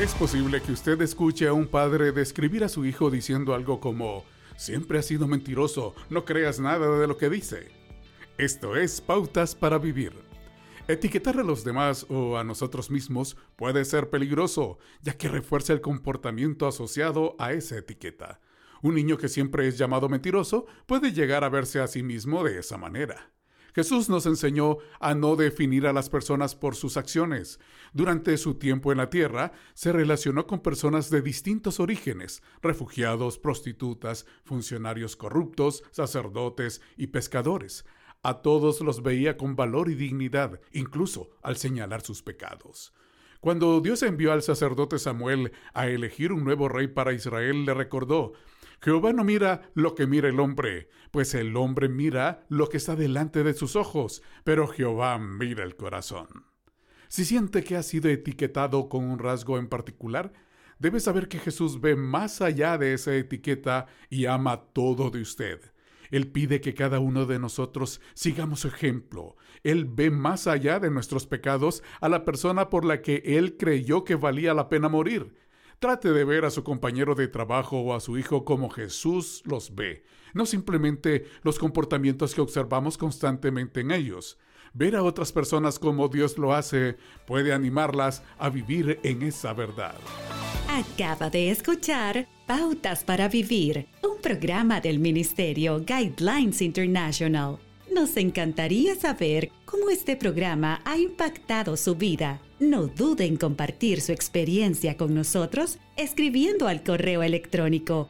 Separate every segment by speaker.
Speaker 1: Es posible que usted escuche a un padre describir a su hijo diciendo algo como: siempre ha sido mentiroso, no creas nada de lo que dice. Esto es Pautas para Vivir. Etiquetar a los demás o a nosotros mismos puede ser peligroso, ya que refuerza el comportamiento asociado a esa etiqueta. Un niño que siempre es llamado mentiroso puede llegar a verse a sí mismo de esa manera. Jesús nos enseñó a no definir a las personas por sus acciones. Durante su tiempo en la tierra, se relacionó con personas de distintos orígenes: refugiados, prostitutas, funcionarios corruptos, sacerdotes y pescadores. A todos los veía con valor y dignidad, incluso al señalar sus pecados. Cuando Dios envió al sacerdote Samuel a elegir un nuevo rey para Israel, le recordó: Jehová no mira lo que mira el hombre, pues el hombre mira lo que está delante de sus ojos, pero Jehová mira el corazón. Si siente que ha sido etiquetado con un rasgo en particular, debe saber que Jesús ve más allá de esa etiqueta y ama todo de usted. Él pide que cada uno de nosotros sigamos su ejemplo. Él ve más allá de nuestros pecados a la persona por la que Él creyó que valía la pena morir. Trate de ver a su compañero de trabajo o a su hijo como Jesús los ve, no simplemente los comportamientos que observamos constantemente en ellos. Ver a otras personas como Dios lo hace puede animarlas a vivir en esa verdad.
Speaker 2: Acaba de escuchar Pautas para Vivir, un programa del Ministerio Guidelines International. Nos encantaría saber cómo este programa ha impactado su vida. No dude en compartir su experiencia con nosotros escribiendo al correo electrónico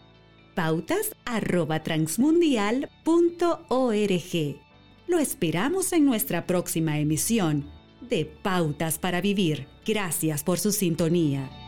Speaker 2: pautas@transmundial.org. Lo esperamos en nuestra próxima emisión de Pautas para Vivir. Gracias por su sintonía.